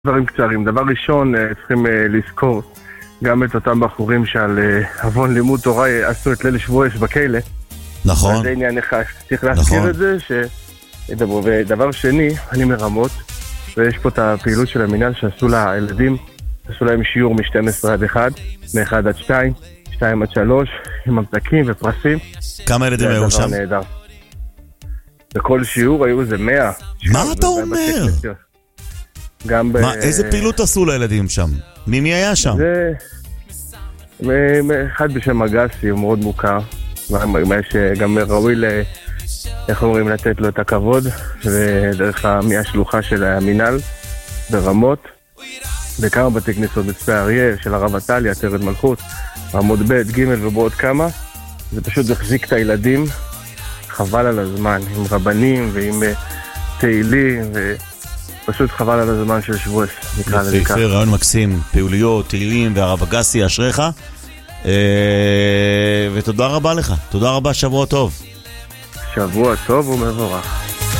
דברים קצרים. דבר ראשון, צריכים לזכור גם את אותם בחורים שעל עוון לימוד תורה עשו את ליל שבועס בכלא. נכון. זה עניין אחד, צריך להזכיר את זה. ודבר שני, אני מרמות, ויש פה את הפעילות של המינהל שעשו לילדים, עשו להם שיעור מ-12 עד 1, מ-1 עד 2, 2 עד 3, עם ממתקים ופרסים. כמה ילדים היו שם? נהדר. בכל שיעור היו איזה 100. מה אתה אומר? איזה פעילות עשו לילדים שם? מי היה שם? זה אחד בשם אגסי, הוא מאוד מוכר, שגם ראוי איך אומרים, לתת לו את הכבוד, ודרך מהשלוחה של המינהל ברמות, בכמה בתי כנסות בצפי אריה, של הרב עתליה, תרד מלכות, רמות ב' ג' ובעוד כמה. זה פשוט החזיק את הילדים חבל על הזמן, עם רבנים ועם תהילים, ופשוט חבל על הזמן של שבועס, נקרא לזה ככה. רעיון מקסים, פעוליות, תהילים והרב אגסי, אשריך, ותודה רבה לך, תודה רבה, שבוע טוב. שבוע טוב ומבורך.